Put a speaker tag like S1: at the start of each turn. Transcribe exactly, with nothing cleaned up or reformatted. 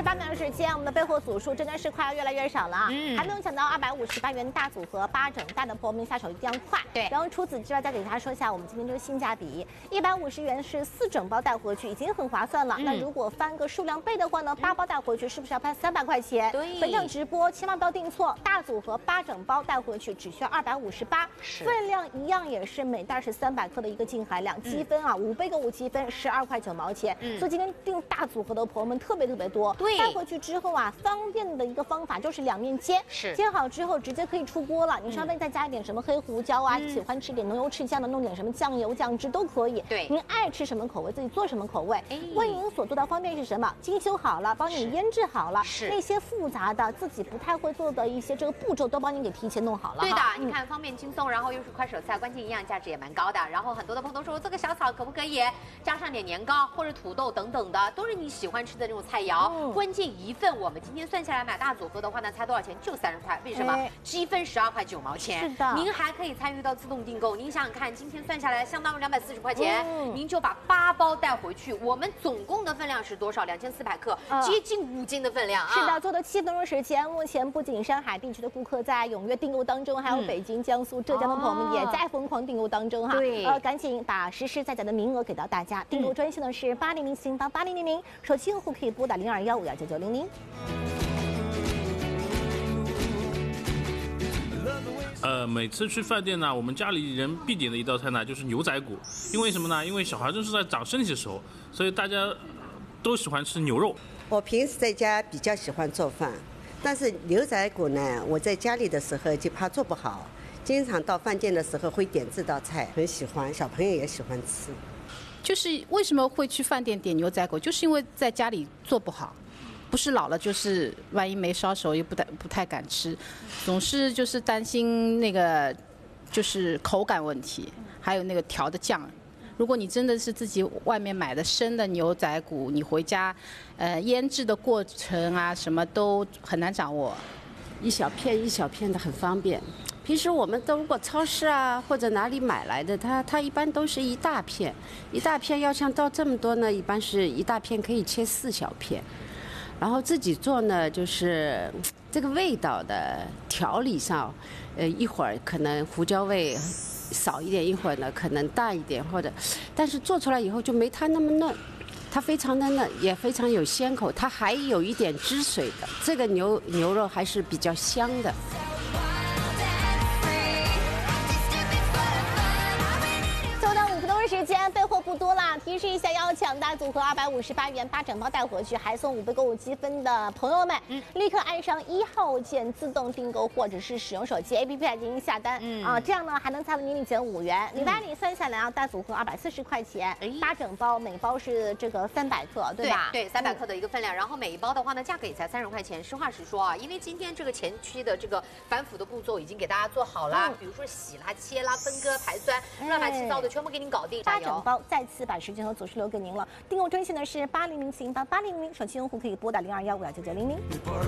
S1: 八秒的时间，我们的备货组数真的是快要越来越少了啊！嗯，还没有抢到二百五十八元大组合八整大的朋友们下手一定要快。对，然后除此之外，再给大家说一下我们今天这个性价比，一百五十元是四整包带回去，已经很划算了。嗯、那如果翻个数量倍的话呢，八包带回去是不是要拍三百块钱？对，本场直播千万不要订错，大组合八整包带回去只需要二百五十八，分量一样也是每袋是三百克的一个净含量，积分啊五倍购物积分十二块九毛钱。嗯，所以今天订大组合的朋友们特别特别多。对，带回去之后啊，方便的一个方法就是两面煎，是煎好之后直接可以出锅了。你稍微再加一点什么黑胡椒啊，嗯、喜欢吃点浓油赤酱的，弄点什么酱油酱汁都可以。对，您爱吃什么口味自己做什么口味。哎，为您所做的方便是什么？精修好了，帮你腌制好了，是那些复杂的自己不太会做的一些这个步骤都帮你给提前弄好了。
S2: 对的，你看方便轻松，然后又是快手菜，关键营养价值也蛮高的。然后很多的朋友都说这个小炒可不可以加上点年糕或者土豆等等的，都是你喜欢吃的那种菜肴。嗯、关键一份我们今天算下来买大组合的话呢，才多少钱？就三十块。为什么？哎、积分十二块九毛钱。是的，您还可以参与到自动订购。您想想看，今天算下来相当于两百四十块钱，嗯、您就把八包带回去。我们总共的分量是多少？两千四百克，嗯、接近五斤的分量啊！
S1: 是的，做了七分钟时间，目前不仅上海地区的顾客在踊跃订购当中，还有北京、江苏、浙江的朋友们也在疯狂订购当中哈。对，呃，赶紧把实实在在的名额给到大家。订购专线呢是八零零四零八八零零零，手机用户可以拨打零二幺五幺九九零零。
S3: 呃，每次去饭店呢，我们家里人必点的一道菜呢就是牛仔骨，因为什么呢？因为小孩正是在长身体的时候，所以大家都喜欢吃牛肉。
S4: 我平时在家比较喜欢做饭，但是牛仔骨呢，我在家里的时候就怕做不好，经常到饭店的时候会点这道菜，很喜欢，小朋友也喜欢吃。
S5: 就是为什么会去饭店点牛仔骨，就是因为在家里做不好。不是老了，就是万一没烧熟，又不太不太敢吃，总是就是担心那个就是口感问题，还有那个调的酱。如果你真的是自己外面买的生的牛仔骨，你回家，呃，腌制的过程啊，什么都很难掌握。
S6: 一小片一小片的很方便。平时我们都如果超市啊或者哪里买来的，它它一般都是一大片，一大片要像到这么多呢，一般是一大片可以切四小片。然后自己做呢，就是这个味道的调理上，呃，一会儿可能胡椒味少一点，一会儿呢可能大一点，或者，但是做出来以后就没它那么嫩，它非常的嫩，也非常有鲜口，它还有一点汁水的，这个牛牛肉还是比较香的。
S1: 时间备货不多啦，提示一下要抢大组合二百五十八元八整包带回去，还送五倍购物积分的朋友们，嗯、立刻按上一号键自动订购，或者是使用手机 A P P 来进行下单，嗯、啊，这样呢还能再为您领减五元。礼拜里算下来啊，大组合二百四十块钱，八整包每包是这个三百克，对吧？
S2: 对，三百克的一个分量，然后每一包的话呢，价格也才三十块钱。实话实说啊，因为今天这个前期的这个反腐的步骤已经给大家做好了，嗯、比如说洗啦、切啦、分割、排酸，乱七八糟的全部给您搞定。
S1: 八整包再次把时间和组数留给您了。订购专线呢是八零零四零八八零零零，手机用户可以拨打零二幺五幺九九零零。